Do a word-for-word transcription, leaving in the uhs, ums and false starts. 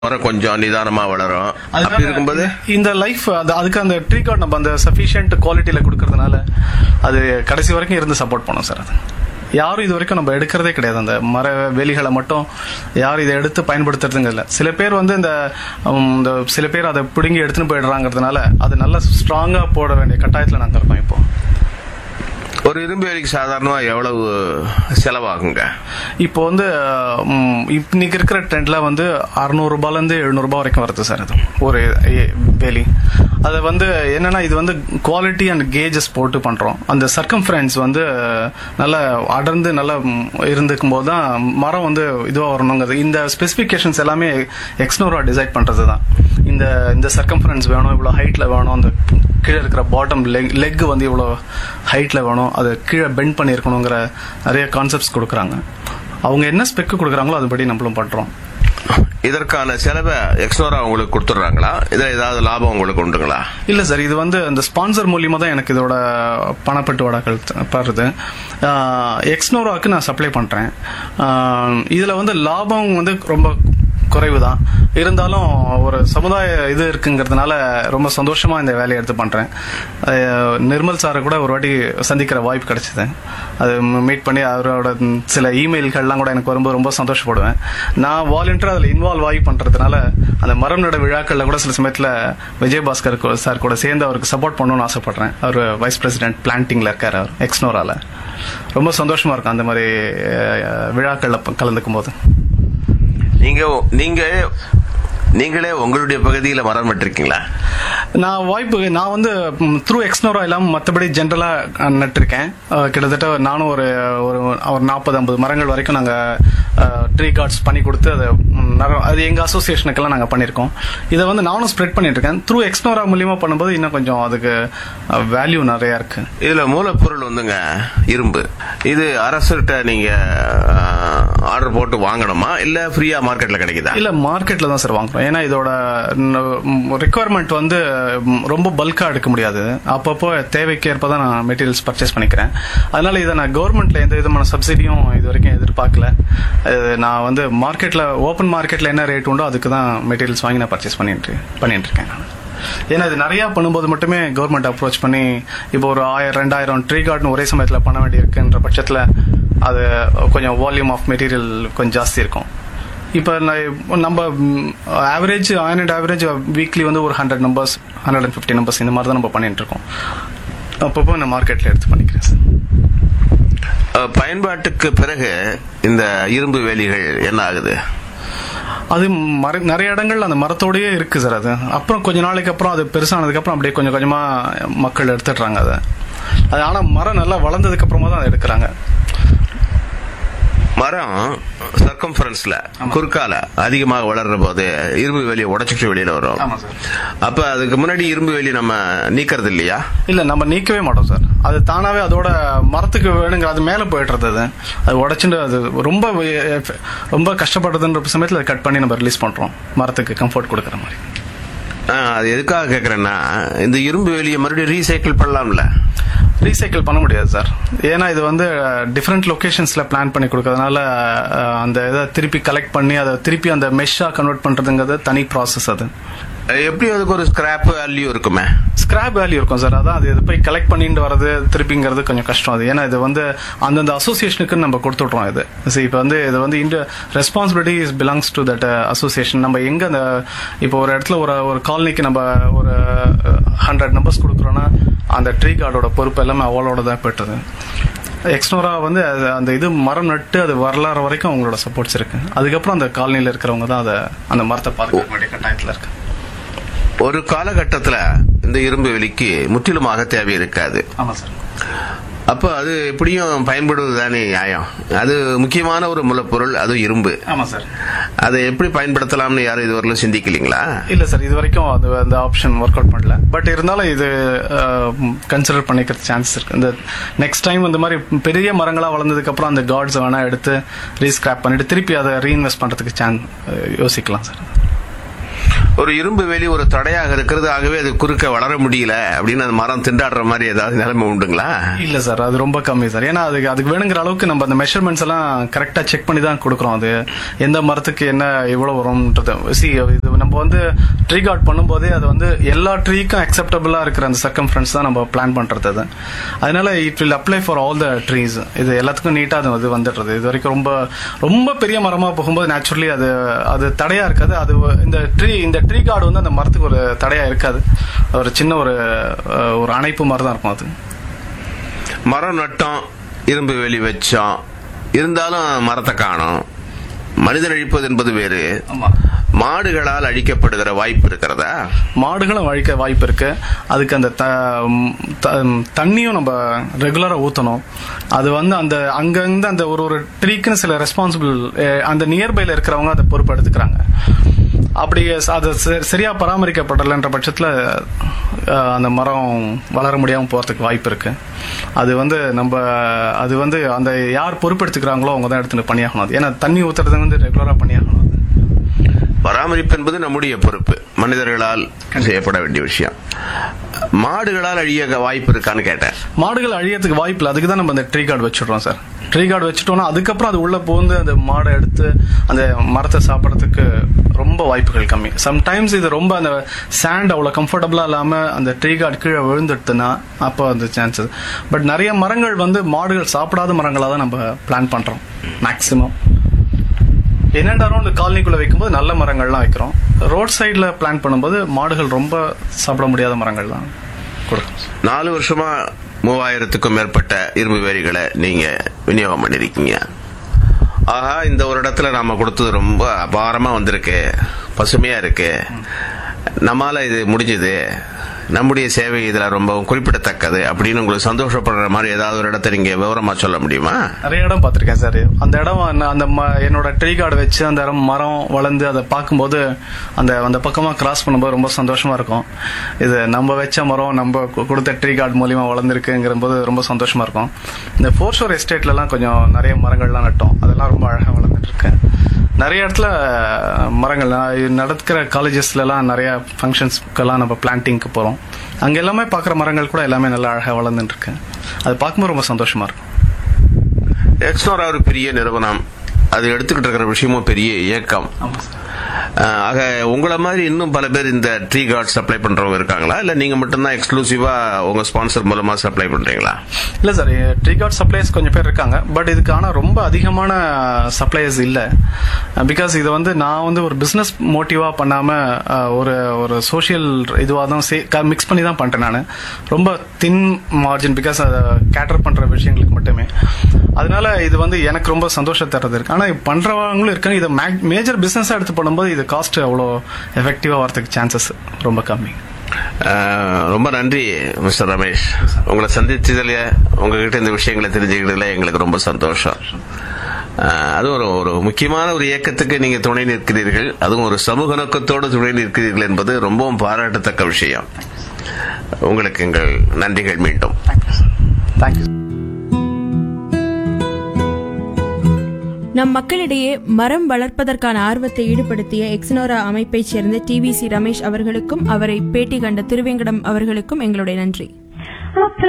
மரம் கொஞ்சம் நிதானமா வளரும். அப்படி இருக்கும்போது இந்த லைஃப் அதுக்கு அந்த ட்ரீ கார்ட் நம்ம அந்த சஃபிஷியன்ட் குவாலிட்டியில கொடுக்கறதுனால அது கடைசி வரைக்கும் இருந்து சப்போர்ட் பண்ணும் சார். அது யாரும் இது வரைக்கும் நம்ம எடுக்கிறதே கிடையாது. அந்த மர வேலிகளை மட்டும் யாரும் இதை எடுத்து பயன்படுத்துறதுங்க இல்லை. சில பேர் வந்து இந்த சில பேர் அதை பிடுங்கி எடுத்துன்னு போயிடுறாங்கிறதுனால அது நல்லா ஸ்ட்ராங்கா போட வேண்டிய கட்டாயத்தில் நாங்கள் இருக்கோம். இப்போ ஒரு இரும்பு வேலிக்கு சாதாரணமா எவ்வளவு செலவாகுங்க? இப்போ வந்து இன்னைக்கு இருக்கிற ட்ரெண்ட்ல வந்து அறுநூறு ரூபாயில இருந்து எழுநூறு ரூபாய் வரைக்கும் வருது சார். அது ஒரு வேலி. அது வந்து என்னன்னா இது வந்து குவாலிட்டி அண்ட் கேஜஸ் போட்டு பண்றோம். அந்த சர்க்கம்ஃபரன்ஸ் வந்து நல்லா அடர்ந்து நல்லா இருந்துக்கும் போது தான் மரம் வந்து இதுவா வரணுங்கிறது. இந்த ஸ்பெசிபிகேஷன்ஸ் எல்லாமே எக்ஸ்னோரா டிசைட் பண்றது தான். இந்த இந்த சர்க்கம்ஃபரன்ஸ் வேணும், இவ்வளவு ஹைட்ல வேணும், அந்த கீழே இருக்கிற பாட்டம் லெக் லெக் வந்து இவ்வளவு ஹைட்ல வேணும், அது கீழே பெண்ட் பண்ணிருக்கணுங்கிற நிறைய கான்செப்ட்ஸ் கொடுக்குறாங்க. அவங்க என்ன ஸ்பெக் கொடுக்குறாங்களோ அதுபடி நம்மளும் பண்றோம். இதற்கான செலவை எக்ஸ்னோரா உங்களுக்கு கொடுத்துட்றாங்களா? இதுல ஏதாவது லாபம் உங்களுக்கு உண்டுங்களா? இல்ல சார், இது வந்து அந்த ஸ்பான்சர் மூலியமா தான் எனக்கு இதோட பணப்பட்டு வடாக்கள் படுறது. எக்ஸ்னோராவுக்கு நான் சப்ளை பண்றேன். இதுல வந்து லாபம் வந்து ரொம்ப குறைவு தான். இருந்தாலும் ஒரு சமுதாய இது இருக்குங்கிறதுனால ரொம்ப சந்தோஷமா இந்த வேலையை எடுத்து பண்றேன். நிர்மல் சாரை கூட ஒரு வாட்டி சந்திக்கிற வாய்ப்பு கிடைச்சது. அது மீட் பண்ணி அவரோட சில இமெயில்கள்லாம் கூட எனக்கு வரும்போது ரொம்ப சந்தோஷப்படுவேன். நான் வாலண்டியரா அதில் இன்வால்வ் ஆகி பண்றதுனால அந்த மரம் நட விழாக்கள்ல கூட சில சமயத்தில் விஜயபாஸ்கர் சார் கூட சேர்ந்து அவருக்கு சப்போர்ட் பண்ணணும்னு ஆசைப்படுறேன். அவர் வைஸ் பிரசிடென்ட் பிளான்டிங்ல இருக்காரு, அவர் எக்ஸ்னோரால. ரொம்ப சந்தோஷமா இருக்கும் அந்த மாதிரி விழாக்கள்ல கலந்துக்கும் போது. நீங்க நீங்க நீங்களே உங்களுடைய பகுதியில் மரம் நட்டிருக்கீங்களா? நான் வாய்ப்பு நான் வந்து த்ரூ எக்ஸ்னோரா இல்லாமல் மற்றபடி ஜென்ரலா நட்டிருக்கேன். கிட்டத்தட்ட நானும் ஒரு ஒரு நாற்பது ஐம்பது மரங்கள் வரைக்கும் நாங்கள் ட்ரீ கார்ட்ஸ் பண்ணி கொடுத்து அதை அது எங்க அசோசியேஷனுக்கெல்லாம் நாங்கள் பண்ணியிருக்கோம். இதை வந்து நானும் ஸ்ப்ரெட் பண்ணிட்டு இருக்கேன். த்ரூ எக்ஸ்னோரா மூலியமா பண்ணும்போது இன்னும் கொஞ்சம் அதுக்கு வேல்யூ நிறைய இருக்கு. இதுல மூலப்பொருள் வந்துங்க இரும்பு. இது அரசுகிட்ட நீங்க ஆர்டர் போட்டு வாங்கணுமா இல்ல ஃப்ரீயா மார்க்கெட்ல கிடைக்குதா? இல்ல, மார்க்கெட்ல தான் சார் வாங்குறோம். ஏன்னா இதோட ரெக்குவயர்மெண்ட் வந்து ரொம்ப பல்கா எடுக்க முடியாது. அப்பப்போ தேவைக்கு ஏற்பதான் நான் மெட்டீரியல்ஸ் பர்ச்சேஸ் பண்ணிக்கிறேன். அதனால இதை நான் கவர்மெண்ட்ல எந்த விதமான சப்சிடியும் இது வரைக்கும் எதிர்பார்க்கல. நான் வந்து மார்க்கெட்ல ஓப்பன் மார்க்கெட்ல என்ன ரேட் உண்டோ அதுக்கு தான் மெட்டீரியல்ஸ் வாங்கி நான் பர்ச்சேஸ் பண்ணிட்டு பண்ணிட்டு இருக்கேன். ஏன்னா இது நிறைய பண்ணும்போது மட்டுமே கவர்மெண்ட் அப்ரோச் பண்ணி இப்போ ஒரு ஆயிரம் ரெண்டாயிரம் ட்ரீ கார்டன் ஒரே சமயத்தில் பண்ண வேண்டியிருக்குன்ற பட்சத்தில் அது கொஞ்சம் வால்யூம் ஆஃப் மெட்டீரியல் கொஞ்சம் ஜாஸ்தி இருக்கும். இப்போ நம்ம average on and average weekly வந்து ஒரு hundred numbers hundred and fifty numbers இந்த மாதிரி தான் நம்ம பண்ணிட்டு இருக்கோம். அப்பப்போ நான் மார்க்கெட்ல எடுத்து பண்ணிக்கிறேன் சார். பயன்பாட்டுக்கு பிறகு இந்த இரும்பு வேலிகள் என்ன ஆகுது? அது நிறைய இடங்கள்ல அந்த மரத்தோடயே இருக்கு சார். அது அப்புறம் கொஞ்ச நாளைக்கு அப்புறம் அது பெருசானதுக்கு அப்புறம் அப்படியே கொஞ்சம் கொஞ்சமா மக்கள் எடுத்துடுறாங்க அதை. அது ஆனா மரம் நல்லா வளர்ந்ததுக்கு அப்புறமா தான் அதை எடுக்கிறாங்க. மரம் சர்க்கம்ஃபரன்ஸ்ல குறுக்கால அதிகமாக வளர்ற போது இரும்பு வேலியை உடைச்சிட்டு வெளியில வரும். அப்ப அதுக்கு முன்னாடி இரும்பு வேலி நம்ம நீக்கிறது இல்லையா? இல்ல, நம்ம நீக்கவே மாட்டோம் சார். அது தானாவே அதோட மரத்துக்கு வேணுங்கிற அது மேல போயிட்டு இருந்தது. அது உடைச்சுட்டு அது ரொம்ப ரொம்ப கஷ்டப்படுறதுன்ற சமயத்தில் அதை கட் பண்ணி நம்ம ரிலீஸ் பண்றோம், மரத்துக்கு கம்ஃபர்ட் கொடுக்குற மாதிரி. அது எதுக்காக கேக்குறேன்னா, இந்த இரும்பு வேலியை மறுபடியும் ரீசைக்கிள் பண்ணலாம்ல? ரீசைக்கிள் பண்ண முடியாது சார். ஏன்னா இது வந்து டிஃப்ரெண்ட் லொகேஷன்ஸ்ல பிளான் பண்ணி கொடுக்கறதுனால அந்த இதை திருப்பி கலெக்ட் பண்ணி அதை திருப்பி அந்த மெஷ்ஷா கன்வெர்ட் பண்றதுங்கிறது தனி ப்ராசஸ். அது எப்படி அதுக்கு ஒரு ஸ்கிராப் வேல்யூ இருக்குமே? ஸ்கிராப் வேல்யூ இருக்கும் சார். அதான் அது போய் கலெக்ட் பண்ணிட்டு வரது திருப்பிங்கிறது கொஞ்சம் கஷ்டம். அது ஏன்னா இது வந்து அந்தந்த அசோசியேஷனுக்கு நம்ம கொடுத்துட்றோம். இது இப்போ வந்து இது வந்து இந்த responsibility is belongs to that association. நம்ம எங்க அந்த இப்போ ஒரு இடத்துல ஒரு ஒரு காலனிக்கு நம்ம ஒரு ஹண்ட்ரட் நம்பர்ஸ் கொடுக்குறோம்னா அந்த ட்ரீ கார்டோட பொறுப்பு எல்லாமே அவளோட தான் போயிட்டது. எக்ஸ்னோரா வந்து அந்த இது மரம் நட்டு அது வரலாறு வரைக்கும் அவங்களோட சப்போர்ட்ஸ் இருக்கு. அதுக்கப்புறம் அந்த காலனியில இருக்கிறவங்க தான் அதை அந்த மரத்தை பார்க்க வேண்டிய கட்டாயத்தில் இருக்கு. ஒரு காலகட்டத்துல இந்த இரும்பு வேலிக்கு முற்றிலுமாக தேவை இருக்காது. ஆமா சார். அப்ப அது எப்படியும் பயன்படுவதுதானே நியாயம்? அது முக்கியமான ஒரு மூலப்பொருள், அது இரும்பு. ஆமா சார். அதை எப்படி பயன்படுத்தலாம்னு யாரும் இதுவரையிலும் சிந்திக்கலீங்களா? இல்ல சார், இது வரைக்கும் அது அந்த ஆப்ஷன் ஒர்க் அவுட் பண்ணல. பட் இருந்தாலும் இது கன்சிடர் பண்ணிக்கிற சான்ஸ் இருக்கு. இந்த நெக்ஸ்ட் டைம் இந்த மாதிரி பெரிய மரங்களா வளர்ந்ததுக்கு அப்புறம் அந்த கார்ட்ஸ் வேணா எடுத்து ரீஸ்கிராப் பண்ணிட்டு திருப்பி அதை ரீஇன்வெஸ்ட் பண்றதுக்கு சான்ஸ் யோசிக்கலாம் சார். ஒரு இரும்பு வேலி ஒரு தடையாக இருக்கிறது, ஆகவே அது குறுக்க வளர முடியல அப்படின்னு அந்த மரம் திண்டாடுற மாதிரி ஏதாவது நிலைமை உண்டுங்களா? இல்ல சார், அது ரொம்ப கம்மி சார். ஏன்னா அதுக்கு அதுக்கு வேணுங்கிற அளவுக்கு நம்ம அந்த மெஷர்மெண்ட்ஸ் எல்லாம் கரெக்டா செக் பண்ணி தான் கொடுக்குறோம். அது எந்த மரத்துக்கு என்ன எவ்வளவு வரும்ன்றது சி இது நம்ம வந்து ட்ரீ கார்ட் பண்ணும்போதே அது வந்து எல்லா ட்ரீக்கும் அக்செப்டபிளா இருக்கிற அந்த சர்க்கம்ஃபரன்ஸ் தான் நம்ம பிளான் பண்றது. அது அதனால it will apply for all the trees. இது எல்லாத்துக்கும் நீட்டா அது வந்துடுறது. இது வரைக்கும் ரொம்ப ரொம்ப பெரிய மரமா போகும்போது நேச்சுரலி அது அது தடையா இருக்காது. அது இந்த ட்ரீ இந்த ட்ரீ கார்டு வந்து அந்த மரத்துக்கு ஒரு தடையா இருக்காது. ஒரு சின்ன ஒரு ஒரு அணைப்பு மாதிரி தான் இருக்கும். அது மரம் நட்டோம், இரும்பு வேலி வச்சோம், இருந்தாலும் மரத்தை காணோம். மனிதன் அழிப்பது என்பது வேறு. மாடுகளால் அழிக்கப்படுகிற வாய்ப்பு இருக்கிறதா? மாடுகளும் அழிக்க வாய்ப்பு இருக்கு. அதுக்கு அந்த தண்ணியும் நம்ம ரெகுலரா ஊத்தணும். அது வந்து அந்த அங்கிருந்து அந்த ஒரு ஒரு ட்ரீக்குன்னு சில ரெஸ்பான்சிபிள் அந்த நியர்பைல இருக்கிறவங்க அதை பொறுப்பு எடுத்துக்கிறாங்க. அப்படி அது சரியா பராமரிக்கப்படலைன்ற பட்சத்துல அந்த மரம் வளர முடியாம போறதுக்கு வாய்ப்பு இருக்கு. அது வந்து நம்ம அது வந்து அந்த யார் பொறுப்பெடுத்துக்கிறாங்களோ அவங்க தான் எடுத்துட்டு பண்ணியாகணும். ஏன்னா தண்ணி ஊத்துறது வந்து ரெகுலரா பண்ணியாகணும். பராமரிப்பு என்பது நம்முடைய பொறுப்பு, மனிதர்களால் செய்யப்பட வேண்டிய விஷயம். மாடுகளால் அழிய வாய்ப்பு இருக்கான்னு கேட்டேன். மாடுகள் அழியறதுக்கு வாய்ப்பு இல்லை. அதுக்கு தான் நம்ம அந்த tree card வச்சுடுறோம் sir. Tree card வச்சுட்டோம்னா அதுக்கப்புறம் அது உள்ள போந்து அந்த மாடை எடுத்து அந்த மரத்தை சாப்பிடறதுக்கு ரொம்ப வாய்ப்புகள் கம்மி. சம்டைம்ஸ் இது ரொம்ப அந்த சாண்ட் அவ்வளவு கம்ஃபர்டபுளா இல்லாம அந்த ட்ரீ கார்டு கீழே விழுந்துடுதுன்னா அப்போ அந்த சான்சஸ். பட் நிறைய மரங்கள் வந்து மாடுகள் சாப்பிடாத மரங்களா தான் நம்ம பிளான் பண்றோம். மேக்சிமம் என்னென்ன அரௌண்ட் காலனிக்குள்ள வைக்கும்போது நல்ல மரங்கள்லாம் வைக்கிறோம். ரோட் சைட்ல பிளான் பண்ணும்போது மாடுகள் ரொம்ப சாப்பிட முடியாத மரங்கள் தான் கொடுக்கும். நாலு வருஷமா மூவாயிரத்துக்கும் மேற்பட்ட இரும்பு வேலிகளை நீங்க விநியோகம் பண்ணிருக்கீங்க. ஆஹா, இந்த ஒரு இடத்துல நாம கொடுத்தது ரொம்ப அபாரமா வந்திருக்கு, பசுமையா இருக்கு, நம்மால இது முடிஞ்சது, நம்முடைய சேவை இதுல ரொம்ப குறிப்பிடத்தக்கது அப்படின்னு உங்களுக்கு சந்தோஷப்படுற மாதிரி ஏதாவது ஒரு இடத்த நீங்க விவரமா சொல்ல முடியுமா? நிறைய இடம் பார்த்திருக்கேன் சார். அந்த இடம் அந்த என்னோட ட்ரீ கார்டு வச்சு அந்த இடம் மரம் வளர்ந்து அதை பார்க்கும்போது அந்த அந்த பக்கமா கிராஸ் பண்ணும்போது ரொம்ப சந்தோஷமா இருக்கும். இது நம்ம வச்ச மரம் நம்ம கொடுத்த ட்ரீ கார்டு மூலியமா வளர்ந்துருக்குங்கிற போது ரொம்ப சந்தோஷமா இருக்கும். இந்த ஃபோர் ஷோர் எஸ்டேட்ல எல்லாம் கொஞ்சம் நிறைய மரங்கள்லாம் நட்டோம். அதெல்லாம் ரொம்ப அழகா வளர்ந்துட்டு இருக்கு. நிறைய இடத்துல மரங்கள் நடக்கிற காலேஜஸ்ல எல்லாம் நிறைய ஃபங்க்ஷன்ஸ்க்கெல்லாம் நம்ம பிளான்டிங்க்கு போறோம். அங்க எல்லாமே பாக்குற மரங்கள் கூட எல்லாமே நல்லா அழகா வளர்ந்துட்டு இருக்கு. அது பார்க்கும்போது ரொம்ப சந்தோஷமா இருக்கும். எக்ஸ்னோரா ஒரு பெரிய நிறுவனம், அது எடுத்துக்கிட்டு இருக்கிற விஷயமும் பெரிய இயக்கம். ஆக உங்களை மாதிரி இன்னும் பல பேர் இந்த ட்ரீ கார்டு சப்ளை பண்றவங்க இருக்காங்களா, இல்ல நீங்க மட்டும்தான் எக்ஸ்க்ளூசிவா உங்க ஸ்பான்சர் மூலமா சப்ளை பண்றீங்களா? இல்ல சார், ட்ரீ கார்டு சப்ளைஸ் கொஞ்சம் பேர் இருக்காங்க. பட் இதுக்கான ரொம்ப அதிகமான சப்ளைஸ் இல்ல. பிகாஸ் இது வந்து நான் வந்து ஒரு பிசினஸ் மோட்டிவா பண்ணாம ஒரு ஒரு சோசியல் இதுவா தான் மிக்ஸ் பண்ணி தான் பண்றேன். நான் ரொம்ப தின் மார்ஜின் பிகாஸ் அதை கேட்டர் பண்ற விஷயங்களுக்கு மட்டுமே. அதனால இது வந்து எனக்கு ரொம்ப சந்தோஷம் தர்றது இருக்கு. ஆனா பண்றவங்களும் இருக்காங்க. இதை மேஜர் பிசினஸா எடுத்து பண்ணும்போது இது காஸ்ட் அவ்வளோ எஃபெக்டிவா வரதுக்கு சான்சஸ் ரொம்ப கம்மி. ரொம்ப நன்றி மிஸ்டர் ரமேஷ். உங்களை சந்திச்சதுல உங்ககிட்ட இந்த விஷயங்களை தெரிஞ்சுக்கிறதுல எங்களுக்கு ரொம்ப சந்தோஷம். அதுவும் ஒரு ஒரு முக்கியமான ஒரு இயக்கத்துக்கு நீங்க துணை நிற்கிறீர்கள், அதுவும் ஒரு சமூக நோக்கத்தோடு துணை நிற்கிறீர்கள் என்பது ரொம்பவும் பாராட்டத்தக்க விஷயம். உங்களுக்கு எங்கள் நன்றிகள் மீண்டும். தேங்க்யூ. நம் மக்களிடையே மரம் வளர்ப்பதற்கான ஆர்வத்தை ஈடுபடுத்திய எக்ஸனோரா அமைப்பைச் சேர்ந்த டி வி சி ரமேஷ் அவர்களுக்கும் அவரை பேட்டி கண்ட திருவேங்கடம் அவர்களுக்கும் எங்களுடைய நன்றி.